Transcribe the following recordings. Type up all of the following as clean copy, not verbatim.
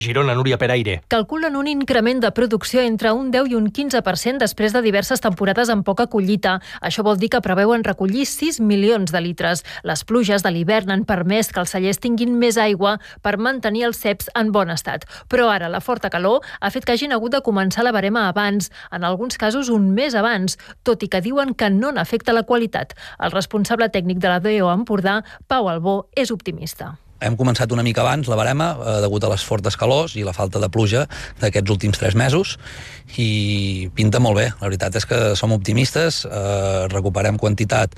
Girona, Núria Peraire. Calculen un increment de producció entre un 10 i un 15% després de diverses temporades amb poca collita. Això vol dir que preveuen recollir 6 milions de litres. Les pluges de l'hivern han permès que els cellers tinguin més aigua per mantenir els ceps en bon estat. Però ara la forta calor ha fet que hagin hagut de començar la verema abans, en alguns casos un mes abans, tot i que diuen que no n'afecta la qualitat. El responsable tècnic de la DO Empordà, Pau Albó, és optimista. Hem començat una mica abans la verema, degut a les fortes calors i la falta de pluja d'aquests últims 3 mesos, i pinta molt bé. La veritat és que som optimistes, recuperem quantitat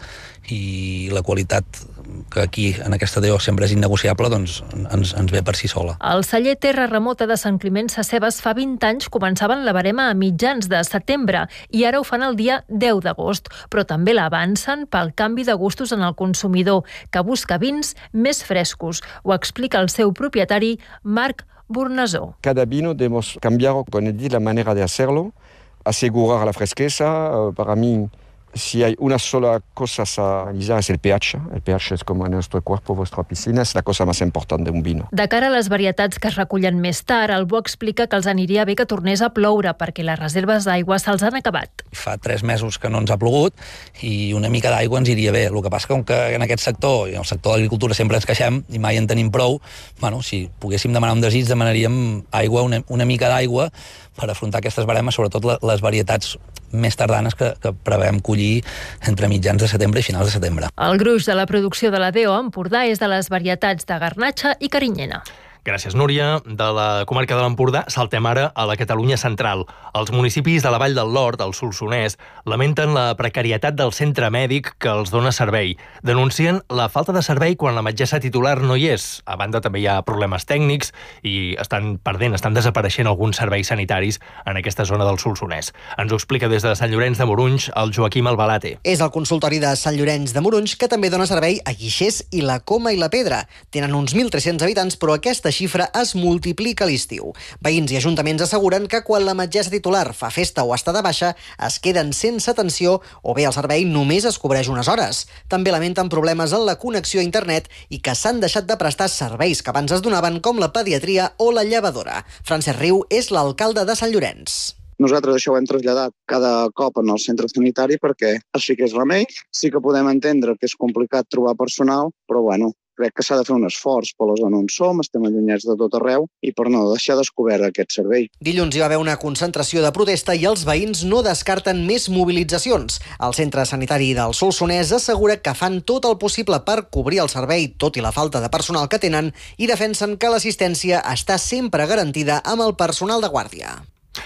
i la qualitat, que aquí en aquesta DO sempre és innegociable, doncs ens ve per si sola. El celler Terra Remota de Sant Climent Sescebes fa 20 anys començaven la verema a mitjans de setembre i ara ho fan el dia 10 d'agost, però també l'avancen pel canvi de gustos en el consumidor, que busca vins més frescos. Ho explica el seu propietari, Marc Bornasó. Cada vino debemos cambiar, la manera de hacerlo, asegurar la fresqueza. Para mí, si hay una sola cosa a analizar es el pH. El pH es como en nuestro cuerpo, vuestra piscina, es la cosa más importante de un vino. De cara a les varietats que es recullen més tard, el Bo explica que els aniria bé que tornés a ploure perquè les reserves d'aigua se'ls han acabat. Fa 3 mesos que no ens ha plogut i una mica d'aigua ens iria bé. El que passa que en aquest sector, i en el sector de l'agricultura sempre ens queixem i mai en tenim prou, si poguéssim demanar un desig, demanaríem aigua, una mica d'aigua per afrontar aquestes veremes, sobretot les varietats més tardanes que preveiem collir entre mitjans de setembre i finals de setembre. El gruix de la producció de la DO Empordà és de les varietats de Garnatxa i Carinyena. Gràcies, Núria. De la comarca de l'Empordà saltem ara a la Catalunya central. Els municipis de la Vall del Lord, al Solsonès, lamenten la precarietat del centre mèdic que els dona servei. Denuncien la falta de servei quan la metgessa titular no hi és. A banda, també hi ha problemes tècnics i estan desapareixent alguns serveis sanitaris en aquesta zona del Solsonès. Ens ho explica des de Sant Llorenç de Morunys el Joaquim Albalate. És el consultori de Sant Llorenç de Morunys que també dona servei a Guixers i la Coma i la Pedra. Tenen uns 1.300 habitants, però aquesta xifra es multiplica a l'estiu. Veïns i ajuntaments asseguren que quan la metgessa titular fa festa o està de baixa, es queden sense atenció o bé el servei només es cobreix unes hores. També lamenten problemes en la connexió a internet i que s'han deixat de prestar serveis que abans es donaven, com la pediatria o la llevadora. Francesc Riu és l'alcalde de Sant Llorenç. Nosaltres això ho hem traslladat cada cop en el centre sanitari perquè així que és remei. Sí que podem entendre que és complicat trobar personal, però crec que s'ha de fer un esforç per la zona on som, estem allunyats de tot arreu i per no deixar descobert aquest servei. Dilluns hi va haver una concentració de protesta i els veïns no descarten més mobilitzacions. El centre sanitari del Solsonès assegura que fan tot el possible per cobrir el servei, tot i la falta de personal que tenen, i defensen que l'assistència està sempre garantida amb el personal de guàrdia.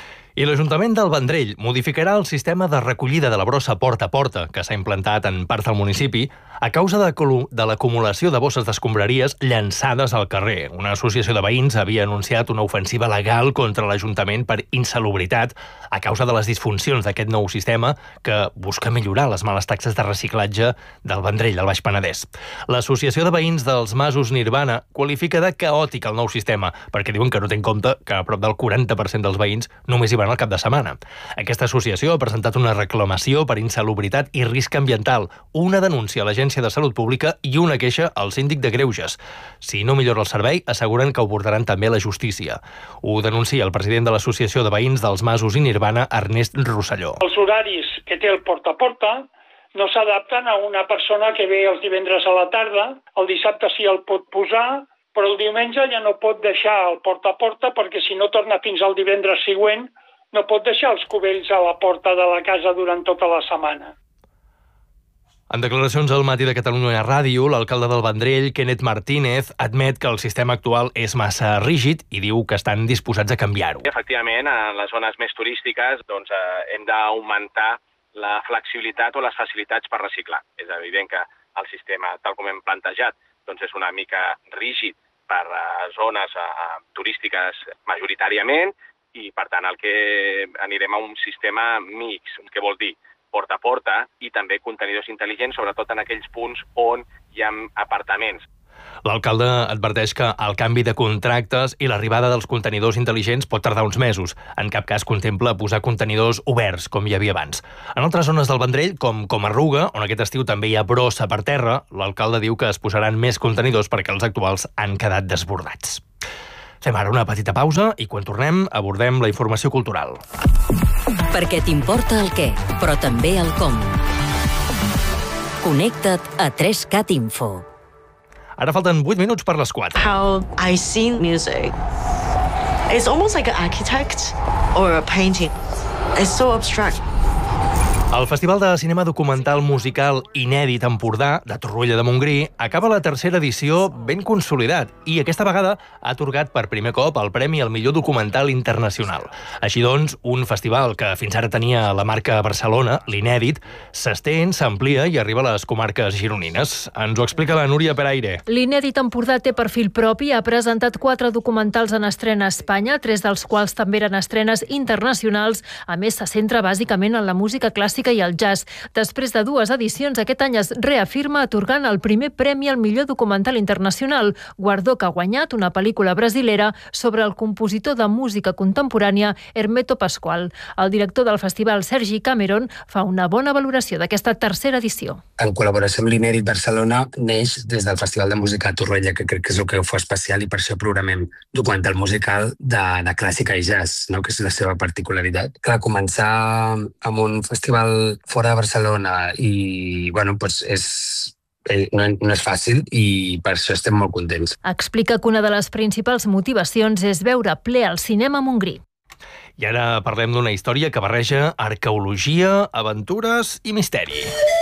I l'Ajuntament del Vendrell modificarà el sistema de recollida de la brossa porta a porta que s'ha implantat en part del municipi a causa de l'acumulació de bosses d'escombraries llançades al carrer. Una associació de veïns havia anunciat una ofensiva legal contra l'Ajuntament per insalubritat a causa de les disfuncions d'aquest nou sistema que busca millorar les males taxes de reciclatge del Vendrell, del Baix Penedès. L'Associació de Veïns dels Masos Nirvana qualifica de caòtic el nou sistema perquè diuen que no té en compte que a prop del 40% dels veïns només hi van al cap de setmana. Aquesta associació ha presentat una reclamació per insalubritat i risc ambiental, una denúncia a l'Agència de Salut Pública i una queixa al síndic de Greuges. Si no millora el servei, asseguren que ho portaran també a la justícia. Ho denuncia el president de l'Associació de Veïns dels Masos i Nirvana, Ernest Rosselló. Els horaris que té el porta a porta no s'adapten a una persona que ve els divendres a la tarda, el dissabte sí el pot posar, però el diumenge ja no pot deixar el porta a porta perquè si no torna fins al divendres següent no pot deixar els cubells a la porta de la casa durant tota la setmana. En declaracions al Matí de Catalunya Ràdio, l'alcalde del Vendrell, Kenneth Martínez, admet que el sistema actual és massa rígid i diu que estan disposats a canviar-ho. Efectivament, en les zones més turístiques hem d'augmentar la flexibilitat o les facilitats per reciclar. És evident que el sistema, tal com hem plantejat, és una mica rígid per zones turístiques majoritàriament, i, per tant, el que anirem a un sistema mix, que vol dir porta a porta i també contenidors intel·ligents, sobretot en aquells punts on hi ha apartaments. L'alcalde adverteix que el canvi de contractes i l'arribada dels contenidors intel·ligents pot tardar uns mesos. En cap cas contempla posar contenidors oberts, com hi havia abans. En altres zones del Vendrell, com Arruga, on aquest estiu també hi ha brossa per terra, l'alcalde diu que es posaran més contenidors perquè els actuals han quedat desbordats. Fem ara una petita pausa i quan tornem abordem la informació cultural. Perquè t'importa el què, però també el com. Connecta't a 3CAT Info. Ara falten 8 minuts per les 4. How I see music. It's almost like an architect or a painting. It's so abstract. El Festival de Cinema Documental Musical Inèdit Empordà, de Torroella de Montgrí, acaba la tercera edició ben consolidat i aquesta vegada ha atorgat per primer cop el Premi al millor documental internacional. Així doncs, un festival que fins ara tenia la marca Barcelona, l'Inèdit, s'estén, s'amplia i arriba a les comarques gironines. Ens ho explica la Núria Peraire. L'Inèdit Empordà té perfil propi, ha presentat 4 documentals en estrena a Espanya, 3 dels quals també eren estrenes internacionals. A més, se centra bàsicament en la música clàssica i el jazz. Després de 2 edicions, aquest any es reafirma atorgant el primer premi al millor documental internacional, guardó que ha guanyat una pel·lícula brasilera sobre el compositor de música contemporània Hermeto Pascoal. El director del festival, Sergi Cameron, fa una bona valoració d'aquesta tercera edició. En col·laboració amb l'Inèdit Barcelona neix des del Festival de Música a Torroella, que crec que és el que ho fa especial i per això programem documental musical de clàssica i jazz, no? Que és la seva particularitat. Clar, començar amb un festival fora de Barcelona i, bueno, pues no és fàcil i per això estem molt contents. Explica que una de les principals motivacions és veure ple al cinema a Montgrí. I ara parlem d'una història que barreja arqueologia, aventures i misteri.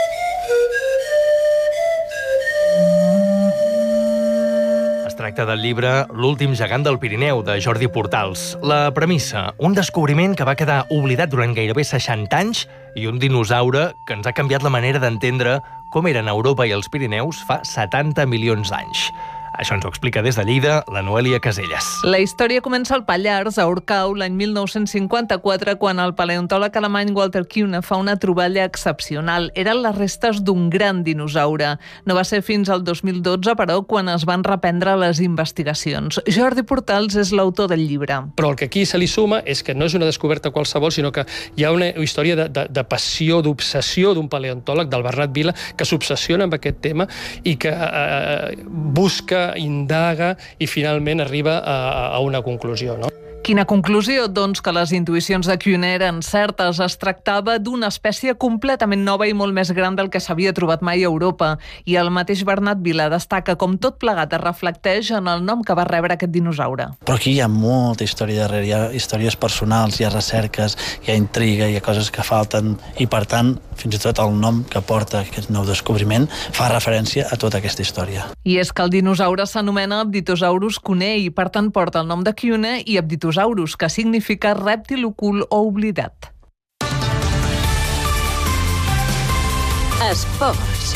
Es tracta del llibre L'últim gegant del Pirineu, de Jordi Portals. La premissa, un descobriment que va quedar oblidat durant gairebé 60 anys i un dinosaure que ens ha canviat la manera d'entendre com eren Europa i els Pirineus fa 70 milions d'anys. Això ens ho explica des de Lleida la Noèlia Caselles. La història comença al Pallars, a Orcau, l'any 1954, quan el paleontòleg alemany Walter Kühne fa una troballa excepcional. Eren les restes d'un gran dinosaure. No va ser fins al 2012, però, quan es van reprendre les investigacions. Jordi Portals és l'autor del llibre. Però el que aquí se li suma és que no és una descoberta qualsevol, sinó que hi ha una història de passió, d'obsessió d'un paleontòleg, del Bernat Vila, que s'obsessiona amb aquest tema i que busca, indaga i finalment arriba a una conclusió, no? Quina conclusió? Doncs que les intuïcions de Kühne eren certes. Es tractava d'una espècie completament nova i molt més gran del que s'havia trobat mai a Europa. I el mateix Bernat Vila destaca com tot plegat es reflecteix en el nom que va rebre aquest dinosaure. Però aquí hi ha molta història darrere, hi ha històries personals, hi ha recerques, hi ha intriga, hi ha coses que falten i, per tant, fins i tot el nom que porta aquest nou descobriment fa referència a tota aquesta història. I és que el dinosaure s'anomena Apditosaurus cunei i, per tant, porta el nom de Kühne i Apditosaurus, que significa rèptil ocult o oblidat. Esports.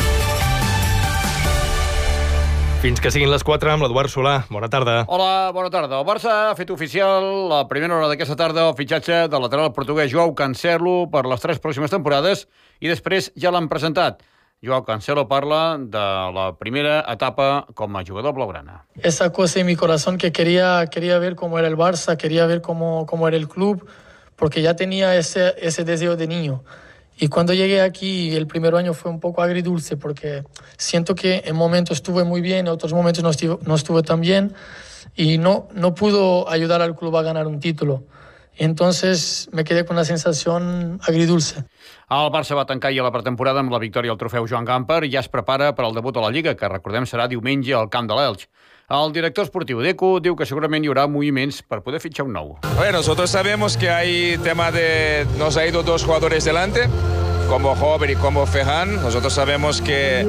Fins que siguin les 4 amb l'Eduard Solà. Bona tarda. Hola, bona tarda. El Barça ha fet oficial la primera hora d'aquesta tarda el fitxatge del lateral portuguès Joao Cancelo per les 3 pròximes temporades i després ja l'han presentat. Joao Cancelo parla de la primera etapa com a jugador blaugrana. Esa cosa en mi corazón que quería ver cómo era el Barça, quería ver cómo era el club, porque ya tenía ese deseo de niño. Y cuando llegué aquí, el primer año fue un poco agridulce, porque siento que en momentos estuve muy bien, en otros momentos no estuve tan bien, y no pudo ayudar al club a ganar un título. Entonces me quedé con una sensación agridulce. El Barça va tancar ja la pretemporada amb la victòria al trofeu Joan Gamper i ja es prepara per al debut a la Lliga, que recordem serà diumenge al camp de l'Elx. El director esportiu Deco diu que segurament hi haurà moviments per poder fitxar un nou. Bueno, nosotros sabemos que hay tema de... Nos ha ido 2 jugadores delante, como Hover y como Ferran. Nosotros sabemos que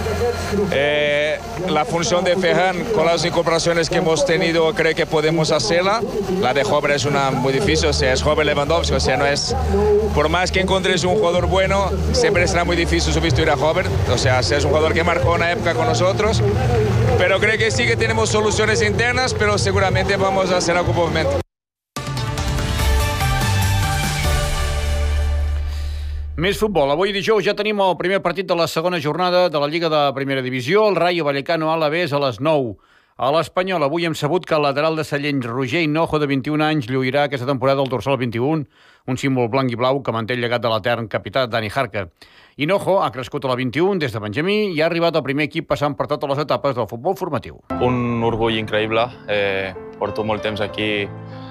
la función de Ferran, con las incorporaciones que hemos tenido, creo que podemos hacerla. La de Hover es una muy difícil, o sea, es Hover Lewandowski, o sea, no es... Por más que encontres un jugador bueno, siempre será muy difícil sustituir a Hover. O sea, es un jugador que marcó una época con nosotros. Pero creo que sí que tenemos soluciones internas, pero seguramente vamos a hacer algún movimiento. Més futbol. Avui dijous ja tenim el primer partit de la segona jornada de la Lliga de Primera Divisió. El Rayo Vallecano Alavés a les 9. A l'Espanyol avui hem sabut que el lateral de Sallent, Roger Hinojo, de 21 anys, lluirà aquesta temporada el dorsal 21, un símbol blanc i blau que manté el llegat de l'etern capità Dani Jarque. Hinojo ha crescut a la 21 des de Benjamí i ha arribat al primer equip passant per totes les etapes del futbol formatiu. Un orgull increïble porto molt temps aquí